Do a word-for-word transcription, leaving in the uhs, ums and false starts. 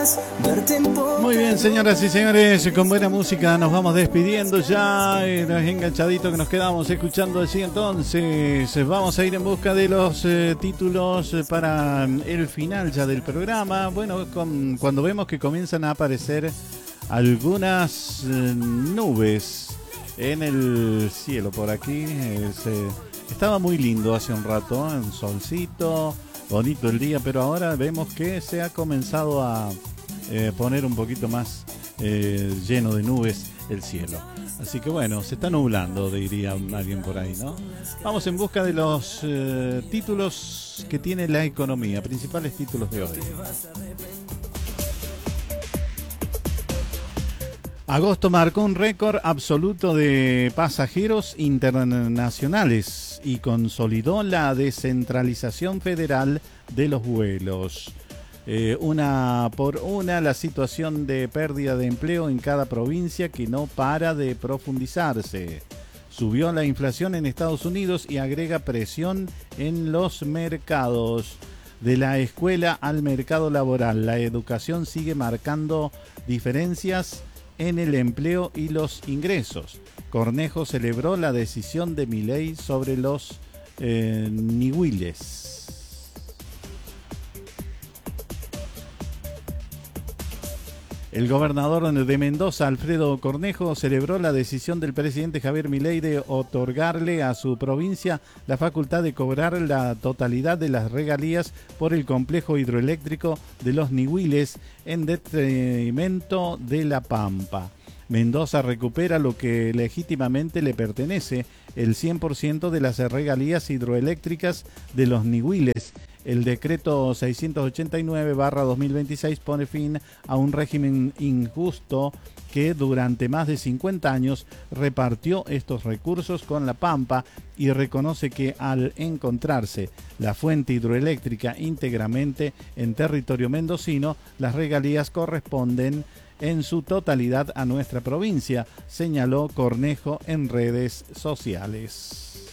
Muy bien, señoras y señores, con buena música nos vamos despidiendo ya, eh, enganchadito que nos quedamos escuchando así. Entonces vamos a ir en busca de los eh, títulos para el final ya del programa. Bueno, con, cuando vemos que comienzan a aparecer algunas eh, nubes en el cielo por aquí, es, eh, estaba muy lindo hace un rato, un solcito, bonito el día, pero ahora vemos que se ha comenzado a eh, poner un poquito más eh, lleno de nubes el cielo. Así que bueno, se está nublando, diría alguien por ahí, ¿no? Vamos en busca de los eh, títulos que tiene la economía, principales títulos de hoy. Agosto marcó un récord absoluto de pasajeros internacionales y consolidó la descentralización federal de los vuelos. Eh, una por una, la situación de pérdida de empleo en cada provincia que no para de profundizarse. Subió la inflación en Estados Unidos y agrega presión en los mercados. De la escuela al mercado laboral, la educación sigue marcando diferencias en el empleo y los ingresos. Cornejo celebró la decisión de Milei sobre los eh, ñihuiles. El gobernador de Mendoza, Alfredo Cornejo, celebró la decisión del presidente Javier Milei de otorgarle a su provincia la facultad de cobrar la totalidad de las regalías por el complejo hidroeléctrico de los Ñihuiles en detrimento de La Pampa. Mendoza recupera lo que legítimamente le pertenece, el cien por ciento de las regalías hidroeléctricas de los Ñihuiles. El decreto seiscientos ochenta y nueve barra dos mil veintiséis pone fin a un régimen injusto que durante más de cincuenta años repartió estos recursos con La Pampa y reconoce que al encontrarse la fuente hidroeléctrica íntegramente en territorio mendocino, las regalías corresponden en su totalidad a nuestra provincia, señaló Cornejo en redes sociales.